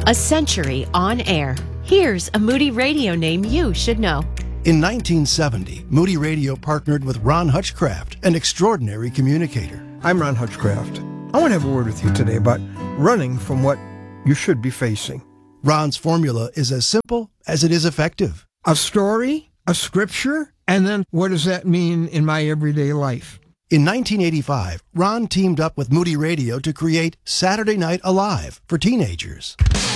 A century on air. Here's a Moody Radio name you should know. In 1970, Moody Radio partnered with Ron Hutchcraft, an extraordinary communicator. I'm Ron Hutchcraft. I want to have a word with you today about running from what you should be facing. Ron's formula is as simple as it is effective. A story, a scripture, and then what does that mean in my everyday life? In 1985, Ron teamed up with Moody Radio to create Saturday Night Alive for teenagers.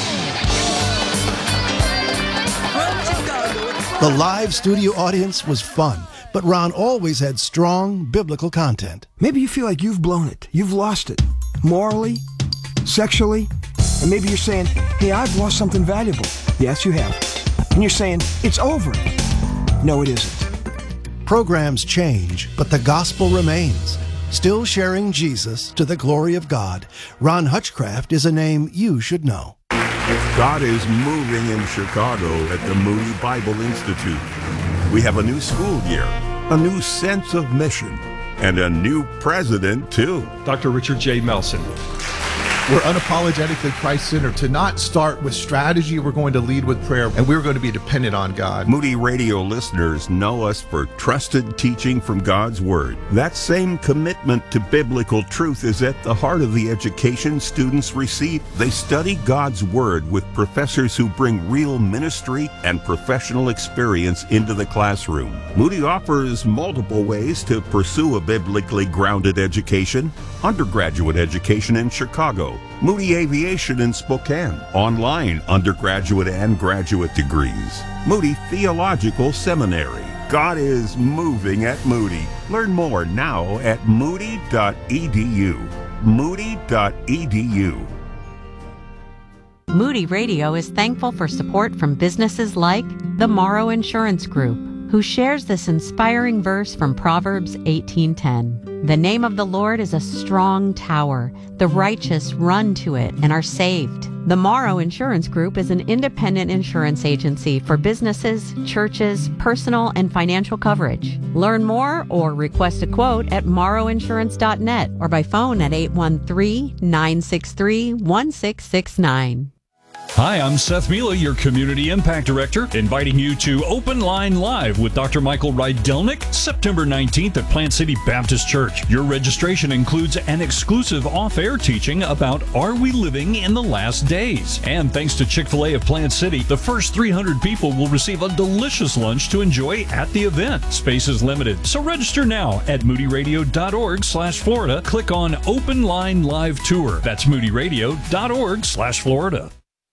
The live studio audience was fun, but Ron always had strong biblical content. Maybe you feel like you've blown it. You've lost it. Morally, sexually, and maybe you're saying, hey, I've lost something valuable. Yes, you have. And you're saying, it's over. No, it isn't. Programs change, but the gospel remains. Still sharing Jesus to the glory of God, Ron Hutchcraft is a name you should know. God is moving in Chicago at the Moody Bible Institute. We have a new school year, a new sense of mission, and a new president, too. Dr. Richard J. Melson. We're unapologetically Christ-centered. To not start with strategy, we're going to lead with prayer, and we're going to be dependent on God. Moody Radio listeners know us for trusted teaching from God's Word. That same commitment to biblical truth is at the heart of the education students receive. They study God's Word with professors who bring real ministry and professional experience into the classroom. Moody offers multiple ways to pursue a biblically grounded education. Undergraduate education in Chicago, Moody Aviation in Spokane, online undergraduate and graduate degrees, Moody Theological Seminary. God is moving at Moody. Learn more now at moody.edu. Moody.edu. Moody Radio is thankful for support from businesses like the Morrow Insurance Group, who shares this inspiring verse from Proverbs 18:10. The name of the Lord is a strong tower. The righteous run to it and are saved. The Morrow Insurance Group is an independent insurance agency for businesses, churches, personal and financial coverage. Learn more or request a quote at morrowinsurance.net or by phone at 813-963-1669. Hi, I'm Seth Mila, your Community Impact Director, inviting you to Open Line Live with Dr. Michael Rydelnik, September 19th at Plant City Baptist Church. Your registration includes an exclusive off-air teaching about Are We Living in the Last Days? And thanks to Chick-fil-A of Plant City, the first 300 people will receive a delicious lunch to enjoy at the event. Space is limited, so register now at moodyradio.org/Florida. Click on Open Line Live Tour. That's moodyradio.org/Florida.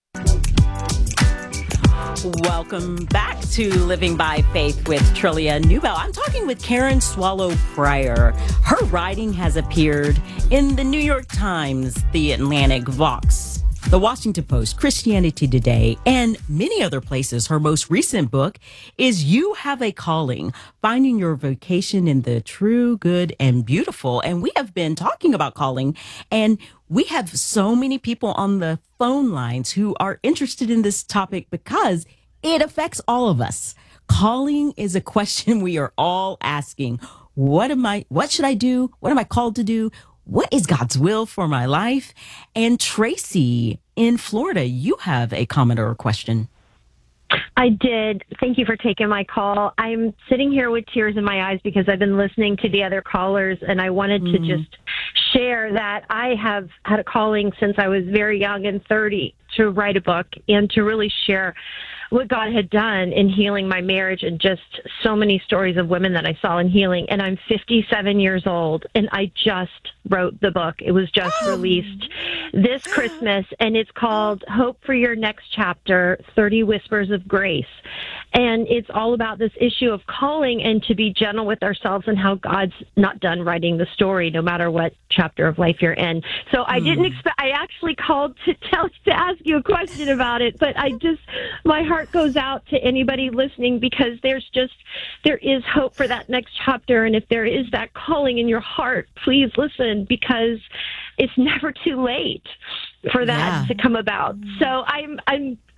Welcome back to Living by Faith with Trillia Newbell. I'm talking with Karen Swallow Prior. Her writing has appeared in the New York Times, the Atlantic, Vox, the Washington Post, Christianity Today, and many other places. Her most recent book is You Have a Calling, Finding Your Vocation in the True, Good, and Beautiful. And we have been talking about calling, and we have so many people on the phone lines who are interested in this topic because it affects all of us. Calling is a question we are all asking. What should I do? What am I called to do? What is God's will for my life? And Tracy in Florida, you have a comment or a question. I did. Thank you for taking my call. I'm sitting here with tears in my eyes because I've been listening to the other callers, and I wanted to just share that I have had a calling since I was very young and 30 to write a book and to really share what God had done in healing my marriage and just so many stories of women that I saw in healing. And I'm 57 years old, and I just wrote the book. It was just released this Christmas, and it's called Hope for Your Next Chapter, 30 Whispers of Grace. And it's all about this issue of calling and to be gentle with ourselves and how God's not done writing the story, no matter what chapter of life you're in. So I didn't expect, I actually called to ask you a question about it, but my heart goes out to anybody listening because there is hope for that next chapter. And if there is that calling in your heart, please listen, because it's never too late for that to come about. So I'm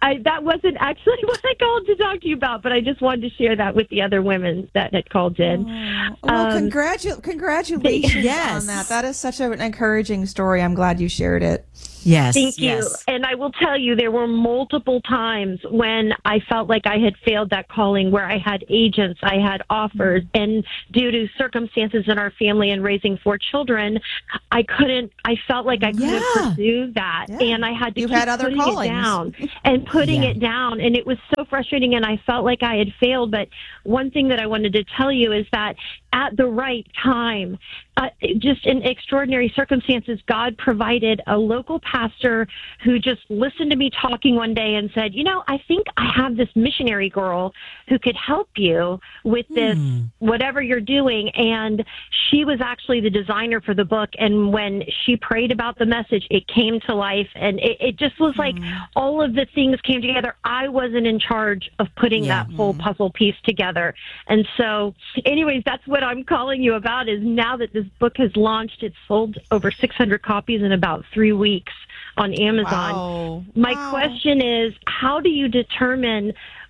that wasn't actually what I called to talk to you about, but I just wanted to share that with the other women that had called in. Well, congratulations Yes. on that. That is such an encouraging story. I'm glad you shared it. Yes. Thank you. yes. And I will tell you, there were multiple times when I felt like I had failed that calling, where I had agents, I had offers, and due to circumstances in our family and raising 4 children, I felt like I couldn't pursue that. Yeah. And I had to You keep had other putting callings. it down and putting Yeah. it down. And it was so frustrating, and I felt like I had failed. But one thing that I wanted to tell you is that at the right time, just in extraordinary circumstances, God provided a local pastor who just listened to me talking one day and said, I think I have this missionary girl who could help you with this, whatever you're doing. And she was actually the designer for the book. And when she prayed about the message, it came to life. And it just was like all of the things came together. I wasn't in charge of putting that whole puzzle piece together. And so anyways, that's what I'm calling you about, is now that this book has launched, it's sold over 600 copies in about 3 weeks on Amazon. Wow. My Wow. question is, how do you determine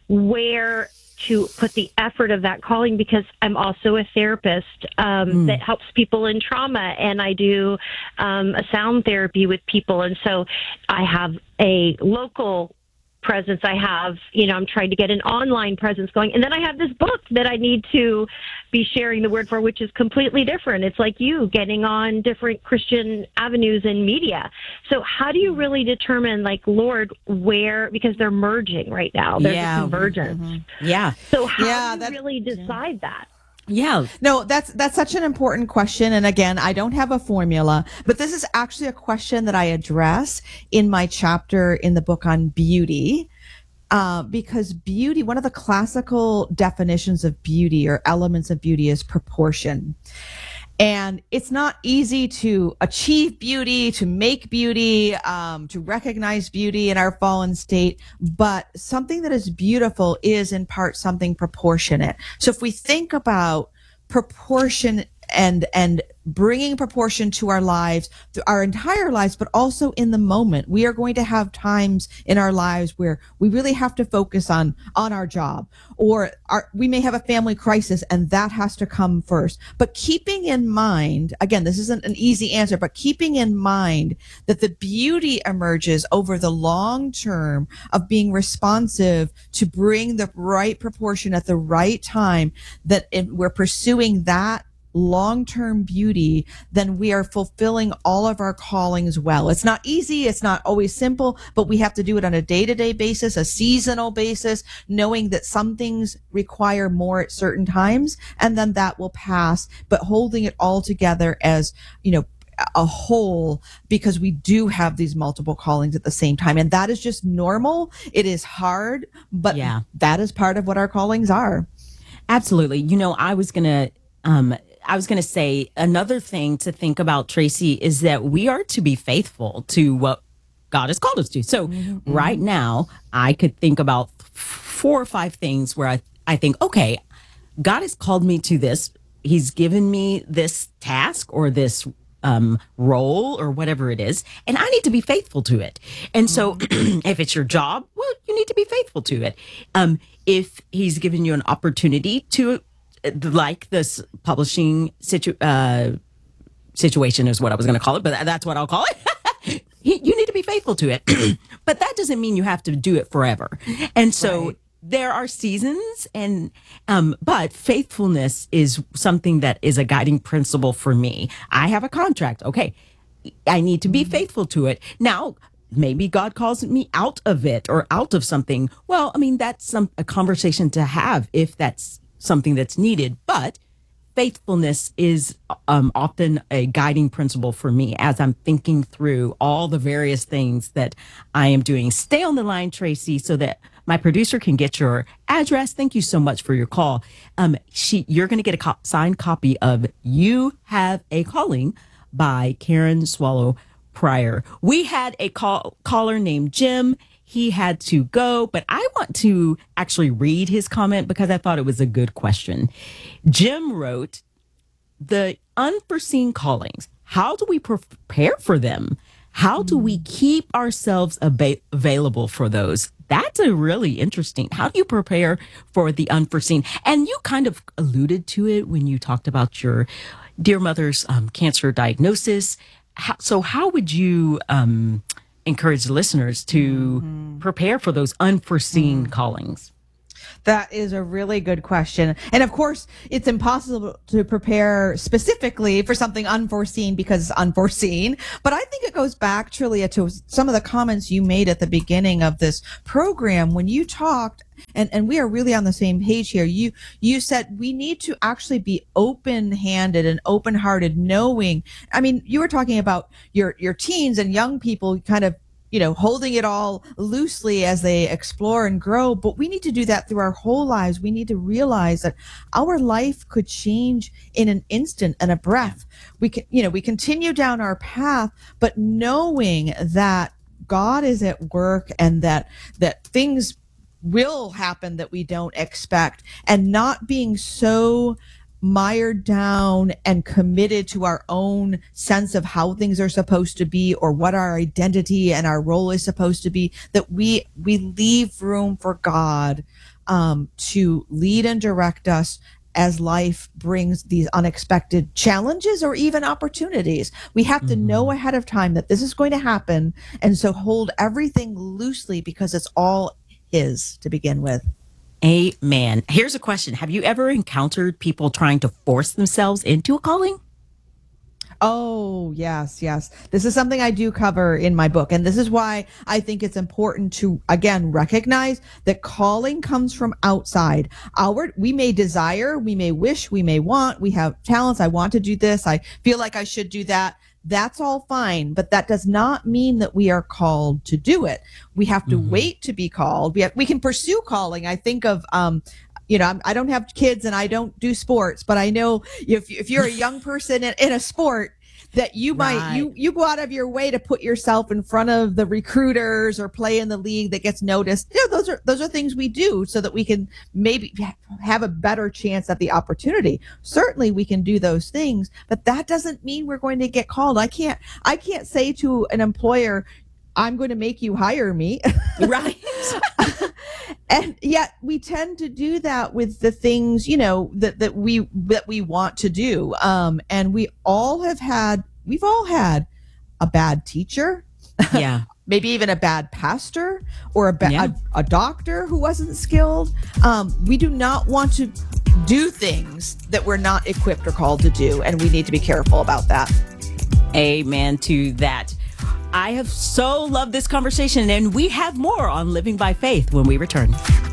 where to put the effort of that calling? Because I'm also a therapist that helps people in trauma, and I do a sound therapy with people. And so I have a local presence. I have, I'm trying to get an online presence going. And then I have this book that I need to be sharing the word for, which is completely different. It's like you getting on different Christian avenues in media. So how do you really determine, like, Lord, where, because they're merging right now. There's a convergence. Yeah. So how do you really decide that? Yeah. No, that's such an important question. And again, I don't have a formula, but this is actually a question that I address in my chapter in the book on beauty. Because beauty, one of the classical definitions of beauty or elements of beauty is proportion. And it's not easy to achieve beauty, to make beauty, to recognize beauty in our fallen state. But something that is beautiful is in part something proportionate. So if we think about proportion and bringing proportion to our lives, our entire lives, but also in the moment, we are going to have times in our lives where we really have to focus on our job, or we may have a family crisis, and that has to come first. But keeping in mind, again, this isn't an easy answer, but keeping in mind that the beauty emerges over the long term of being responsive to bring the right proportion at the right time, that if we're pursuing that long-term beauty, then we are fulfilling all of our callings well. It's not easy. It's not always simple, but we have to do it on a day-to-day basis, a seasonal basis, knowing that some things require more at certain times, and then that will pass, but holding it all together as, a whole, because we do have these multiple callings at the same time. And that is just normal. It is hard, but that is part of what our callings are. Absolutely. I was going to say another thing to think about, Tracy, is that we are to be faithful to what God has called us to. So right now, I could think about 4 or 5 things where I think, okay, God has called me to this. He's given me this task or this role or whatever it is, and I need to be faithful to it. And so if it's your job, well, you need to be faithful to it. If he's given you an opportunity to, like this publishing situation is what I was going to call it, but that's what I'll call it. You need to be faithful to it. But that doesn't mean you have to do it forever. And so there are seasons, and but faithfulness is something that is a guiding principle for me. I have a contract. Okay, I need to be faithful to it. Now, maybe God calls me out of it or out of something. Well, I mean, that's a conversation to have if that's something that's needed, but faithfulness is often a guiding principle for me as I'm thinking through all the various things that I am doing. Stay on the line, Tracy, so that my producer can get your address. Thank you so much for your call. You're going to get a signed copy of You Have a Calling by Karen Swallow Prior. We had a caller named Jim. He had to go, but I want to actually read his comment because I thought it was a good question. Jim wrote, the unforeseen callings, how do we prepare for them? How do we keep ourselves available for those? That's a really interesting. How do you prepare for the unforeseen? And you kind of alluded to it when you talked about your dear mother's cancer diagnosis. How would you encourage the listeners to prepare for those unforeseen callings? That is a really good question. And of course, it's impossible to prepare specifically for something unforeseen because it's unforeseen. But I think it goes back, Trillia, to some of the comments you made at the beginning of this program when you talked, and we are really on the same page here. You said we need to actually be open-handed and open-hearted, knowing, I mean, you were talking about your teens and young people kind of, holding it all loosely as they explore and grow. But we need to do that through our whole lives. We need to realize that our life could change in an instant and a breath. We continue down our path, but knowing that God is at work and that things will happen that we don't expect, and not being so mired down and committed to our own sense of how things are supposed to be or what our identity and our role is supposed to be, that we leave room for God to lead and direct us as life brings these unexpected challenges or even opportunities. We have to know ahead of time that this is going to happen, and so hold everything loosely because it's all His to begin with. Amen. Here's a question. Have you ever encountered people trying to force themselves into a calling? Oh, yes. This is something I do cover in my book. And this is why I think it's important to, again, recognize that calling comes from outside. We may desire, we may wish, we may want, we have talents. I want to do this. I feel like I should do that. That's all fine, but that does not mean that we are called to do it. We have to wait to be called. We can pursue calling. I think of, I don't have kids and I don't do sports, but I know if you're a young person in a sport, that you might, you go out of your way to put yourself in front of the recruiters or play in the league that gets noticed. Those are things we do so that we can maybe have a better chance at the opportunity. Certainly we can do those things, but that doesn't mean we're going to get called. I can't say to an employer, I'm going to make you hire me. Right. And yet we tend to do that with the things, that we want to do. And we've all had a bad teacher. Yeah. Maybe even a bad pastor or a doctor who wasn't skilled. We do not want to do things that we're not equipped or called to do. And we need to be careful about that. Amen to that. I have so loved this conversation, and we have more on Living by Faith when we return.